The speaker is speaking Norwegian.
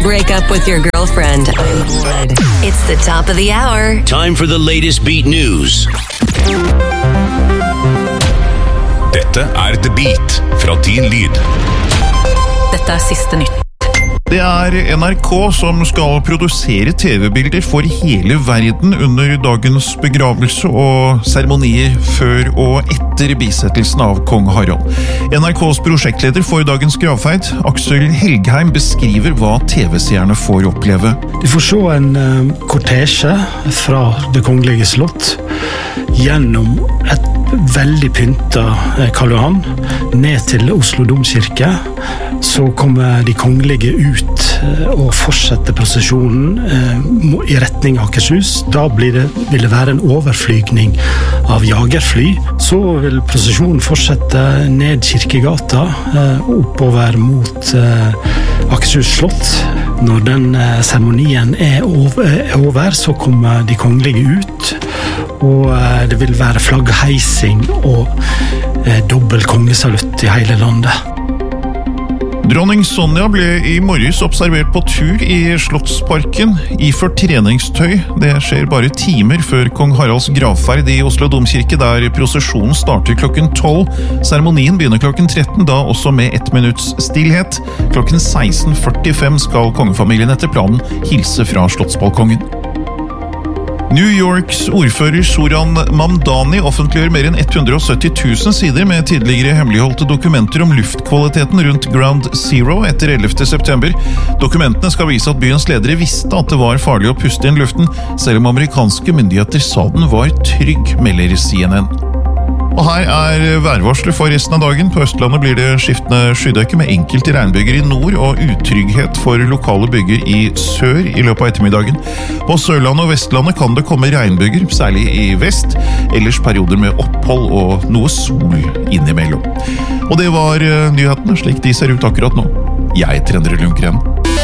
Break up with your girlfriend. It's the top of the hour. Time for the latest beat news. Dette The Beat fra Din Lyd. Dette siste nytt. Det NRK som skal produsere TV-bilder for hele verden under dagens begravelse og seremonier før og etter bisettelsen av kong Harald. NRKs prosjektleder for dagens gravferd, Aksel Helgheim, beskriver hva TV-seerne får oppleve. De får se en kortesje fra det kongelige slott gjennom et veldig pyntet Karl Johan ned til Oslo Domkirke. Så kommer de kongelige ut og fortsetter prosesjonen i retning Akershus. Da vil det være en overflygning av jagerfly. Så vil prosesjonen fortsette ned Kirkegata, oppover mot Akershus slott. Når den seremonien er over, så kommer de kongelige ut, og det vil være flaggheising og dobbel kongesalutt i hele landet. Dronning Sonja ble i morges observert på tur i Slottsparken iført treningstøy. Det skjer bare timer før kong Haralds gravferd i Oslo Domkirke, der prosesjonen starter klokken 12. Seremonien begynner klokken 13, da også med 1 minutts stillhet. Klokken 16:45 skal kongefamilien etter planen hilse fra slottsbalkongen. New Yorks ordfører Zoran Mamdani offentliggjør mer enn 170 000 sider med tidligere hemmeligholdte dokumenter om luftkvaliteten rundt Ground Zero etter 11. september. Dokumentene skal vise at byens ledere visste at det var farlig å puste inn luften, selv om amerikanske myndigheter sa den var trygg, melder CNN. Og her værvarsler for resten av dagen. På Østlandet blir det skiftende skydekke med enkelte regnbyger i nord og utrygghet for lokale byger i sør i løpet av ettermiddagen. På Sørlandet og Vestlandet kan det komme regnbyger, særlig i vest, ellers perioder med opphold og noe sol innimellom. Og det var nyhetene slik de ser ut akkurat nå. Jeg heter Endre Lundgren.